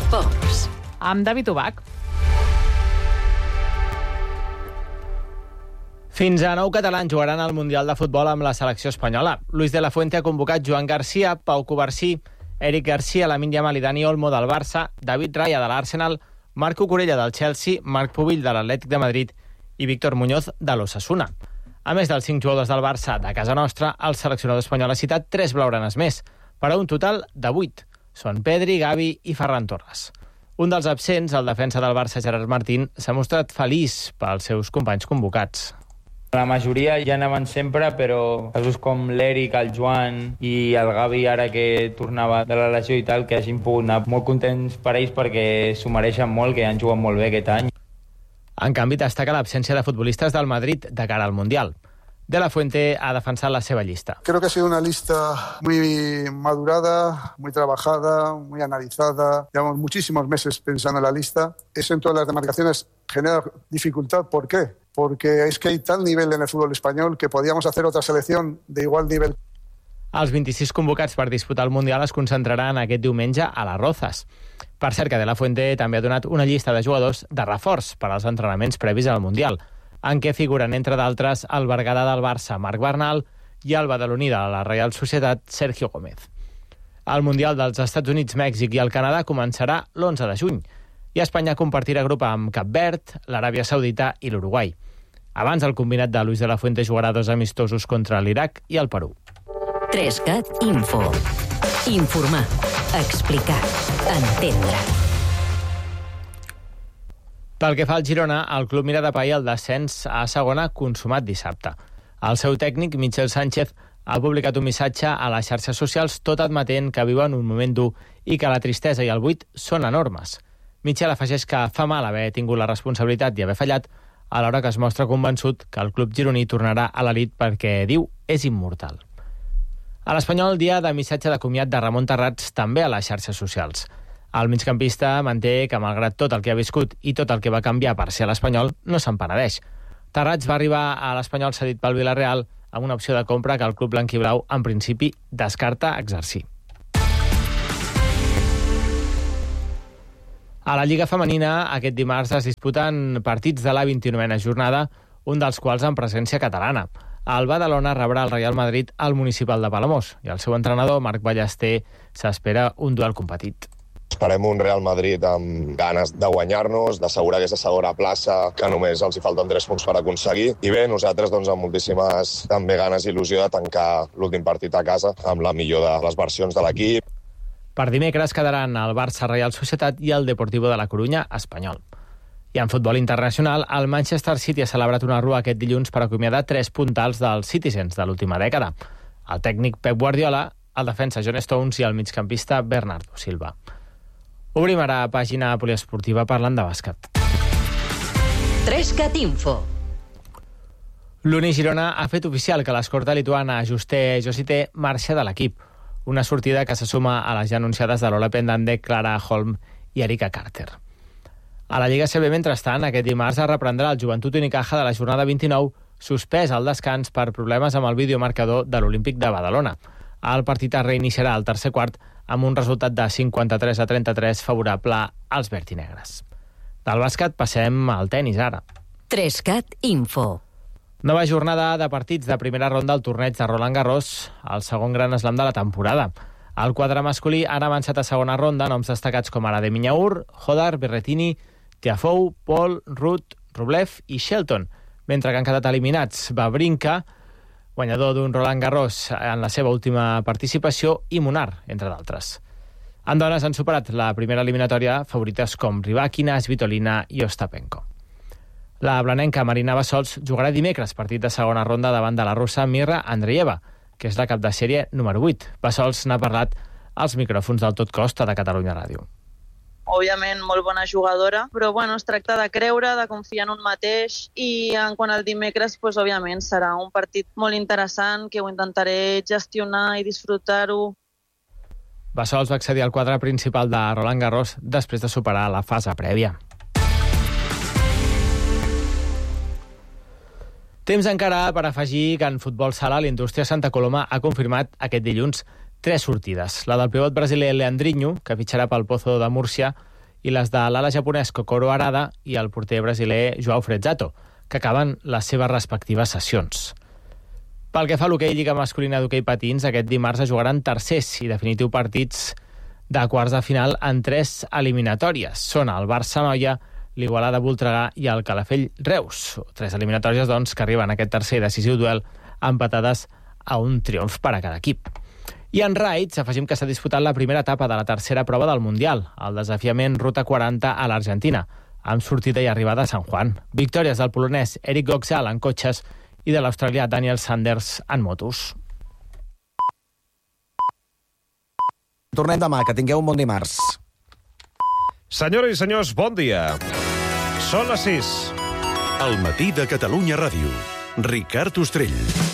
Esports. Amb David Ubach. Fins a 9 catalans jugaran al Mundial de Futbol amb la selecció espanyola. Luis de la Fuente ha convocat Joan Garcia, Pau Covarsí, Eric Garcia, Lamine Yamal i Dani Olmo del Barça, David Raya de l'Arsenal, Marco Corella del Chelsea, Marc Pubill de l'Atlètic de Madrid i Víctor Muñoz de l'Osasuna. A més dels 5 jugadors del Barça de casa nostra, el seleccionador espanyol ha citat 3 blaugranes més, per a un total de 8. Són Pedri, Gavi i Ferran Torres. Un dels absents, el defensa del Barça, Gerard Martín, s'ha mostrat feliç pels seus companys convocats. La majoria ja anaven sempre, però casos com l'Eric, el Joan i el Gavi, ara que tornava de la lesió i tal, que hagin pogut anar molt contents per ells perquè s'ho mereixen molt, que han jugat molt bé aquest any. En canvi, destaca l'absència de futbolistes del Madrid de cara al Mundial. De la Fuente ha defensat la seva llista. Creo que ha sido una lista muy madurada, muy trabajada, muy analizada. Llevamos muchísimos meses pensando en la lista. Eso en todas las demarcaciones genera dificultad. ¿Por qué? Porque es que hay tal nivel en el fútbol español que podíamos hacer otra selección de igual nivel. Els 26 convocats per disputar el Mundial es concentraran aquest diumenge a les Rozas. Per cert, que De la Fuente també ha donat una llista de jugadors de reforç per als entrenaments previs al Mundial, en què figuren, entre d'altres, el Berguedà del Barça, Marc Bernal, i el badaloní de la Reial Societat, Sergio Gómez. El Mundial dels Estats Units, Mèxic i el Canadà començarà l'11 de juny, i Espanya compartirà grup amb Cap Verd, l'Aràbia Saudita i l'Uruguai. Abans, el combinat de Luis de la Fuente jugarà 2 amistosos contra l'Iraq i el Perú. 3CAT Info. Informar, explicar, entendre. Pel que fa al Girona, el club mira de pair el descens a segona consumat dissabte. El seu tècnic, Michel Sánchez, ha publicat un missatge a les xarxes socials tot admetent que viuen un moment dur i que la tristesa i el buit són enormes. Michel afegeix que fa mal haver tingut la responsabilitat i haver fallat, alhora que es mostra convençut que el club gironí tornarà a l'elit perquè, diu, és immortal. A l'Espanyol, el dia de missatge de comiat de Ramon Terrats també a les xarxes socials. El migcampista manté que, malgrat tot el que ha viscut i tot el que va canviar per ser a l'Espanyol, no se'n penedeix. Terrats va arribar a l'Espanyol cedit pel Villarreal amb una opció de compra que el club blanquiblau, en principi, descarta exercir. A la Lliga Femenina, aquest dimarts es disputen partits de la 29a jornada, un dels quals en presència catalana. El Badalona rebrà el Real Madrid al Municipal de Palamós i el seu entrenador, Marc Ballester, s'espera un duel competit. Esperem un Real Madrid amb ganes de guanyar-nos, d'assegurar aquesta segona plaça, que només els hi falten 3 punts per aconseguir. I bé, nosaltres amb moltíssimes també ganes i il·lusió de tancar l'últim partit a casa amb la millor de les versions de l'equip. Per dimecres quedaran el Barça Reial Societat i el Deportivo de la Corunya Espanyol. I en futbol internacional, el Manchester City ha celebrat una rua aquest dilluns per acomiadar 3 puntals dels Citizens de l'última dècada. El tècnic Pep Guardiola, el defensa John Stones i el migcampista Bernardo Silva. Obrim ara pàgina poliesportiva parlant de bàsquet. 3CAT Info. L'Uni Girona ha fet oficial que l'escorta lituana Juste Josite marxa de l'equip. Una sortida que se suma a les ja anunciades de Lola Pendande, Clara Holm i Erika Carter. A la Lliga CB, mentrestant, aquest dimarts es reprendrà el Joventut Unicaja de la jornada 29, suspès al descans per problemes amb el videomarcador de l'Olímpic de Badalona. El partit es reiniciarà al tercer quart amb un resultat de 53-33 favorable als vertinegres. Del bàsquet passem al tenis ara. 3CAT Info. Nova jornada de partits de primera ronda al torneig de Roland Garros, el segon gran slam de la temporada. El quadre masculí han avançat a segona ronda noms destacats com ara de Minyaur, Hodar, Berrettini, Tiafoe, Paul, Ruth, Rublev i Shelton, mentre que han quedat eliminats Wawrinka, guanyador d'un Roland Garros en la seva última participació, i Munar, entre d'altres. En dones han superat la primera eliminatòria favorites com Rybakina, Svitolina i Ostapenko. La blanenca Marina Bassols jugarà dimecres partit de segona ronda davant de la russa Mirra Andreeva, que és la cap de sèrie número 8. Bassols n'ha parlat als micròfons del Tot Costa de Catalunya Ràdio. Òbviament, molt bona jugadora, però es tracta de creure, de confiar en un mateix i en quant al dimecres, òbviament, serà un partit molt interessant que ho intentaré gestionar i disfrutar-ho. Bassols va accedir al quadre principal de Roland Garros després de superar la fase prèvia. Temps encara per afegir que en futbol sala l'Indústria Santa Coloma ha confirmat aquest dilluns 3 sortides. La del pivot brasiler Leandrinho, que fitxarà pel Pozo de Múrcia, i les de l'ala japonès Kokoro Arada i el porter brasiler Joao Frezzato, que acaben les seves respectives sessions. Pel que fa a l'hoquei Lliga Masculina d'Hoquei Patins, aquest dimarts es jugaran tercers i definitiu partits de quarts de final en 3 eliminatòries. Són el Barça-Noia, l'Igualada Voltregà i el Calafell Reus. 3 eliminatòries, doncs, que arriben a aquest tercer i decisiu duel empatades a un triomf per a cada equip. I en raids afegim que s'ha disputat la primera etapa de la tercera prova del Mundial, el desafiament Ruta 40 a l'Argentina, amb sortida i arribada a San Juan. Victòries del polonès Eric Goxal en cotxes i de l'australià Daniel Sanders en motos. Tornem demà, que tingueu un bon dimarts. Senyores i senyors, bon dia. Són les 6. El matí de Catalunya Ràdio. Ricard Ostrell.